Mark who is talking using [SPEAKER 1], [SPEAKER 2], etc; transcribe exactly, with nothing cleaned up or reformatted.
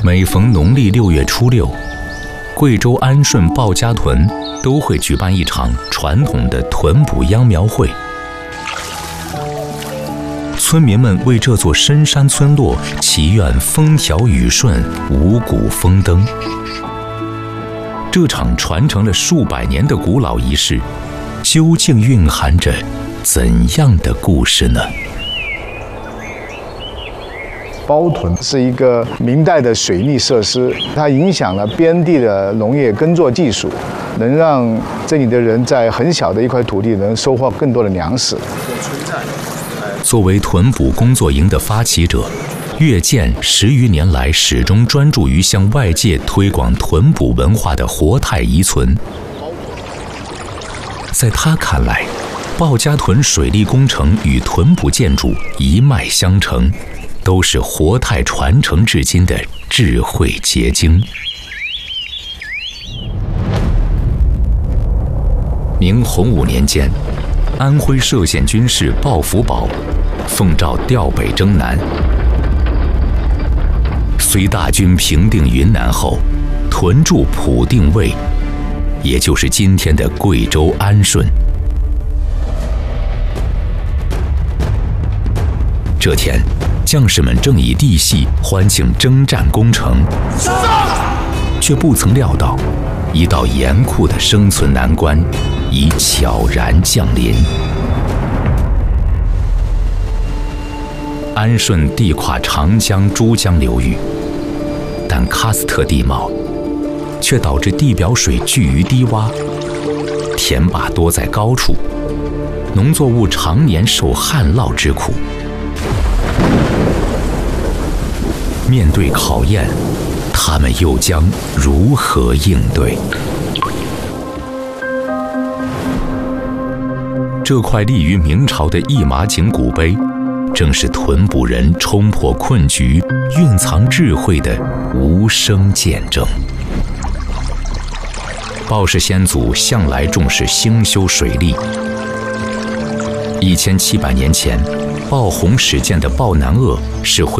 [SPEAKER 1] 每逢农历六月初六，贵州安顺鲍家屯都会举办一场传统的屯捕秧苗会。村民们为这座深山村落祈愿风调雨顺、五谷丰登。这场传承了数百年的古老仪式，究竟蕴含着怎样的故事呢？
[SPEAKER 2] 包屯是一个明代的水利设施，它影响了边地的农业耕作技术，能让这里的人在很小的一块土地能收获更多的粮食。
[SPEAKER 1] 作为屯捕工作营的发起者，岳建十余年来始终专注于向外界推广屯捕文化的活态遗存。在他看来，鲍家屯水利工程与屯捕建筑一脉相承，都是活态传承至今的智慧结晶。明洪武年间，安徽歙县军士鲍福宝奉诏调北征南。隋大军平定云南后，屯驻普定卫，也就是今天的贵州安顺。这天，将士们正以地戏欢庆征战攻城，却不曾料到，一道严酷的生存难关已悄然降临。安顺地跨长江、珠江流域，但喀斯特地貌却导致地表水聚于低洼，田坝多在高处，农作物常年受旱涝之苦。面对考验，他们又将如何应对？这块立于明朝的一马井古碑，正是屯捕人冲破困局、蕴藏智慧的无声见证。鲍氏先祖向来重视兴修水利。一千七百年前，鲍洪始建的鲍南鄂是徽